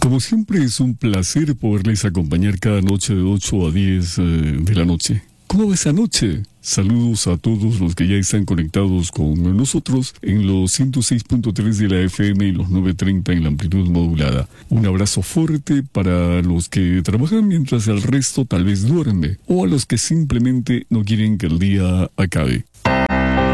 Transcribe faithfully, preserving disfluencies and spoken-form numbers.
Como siempre es un placer poderles acompañar cada noche de ocho a diez eh, de la noche. ¿Cómo va esa noche? Saludos a todos los que ya están conectados con nosotros en los ciento seis punto tres de la F M y los novecientos treinta en la amplitud modulada. Un abrazo fuerte para los que trabajan mientras el resto tal vez duerme, o a los que simplemente no quieren que el día acabe.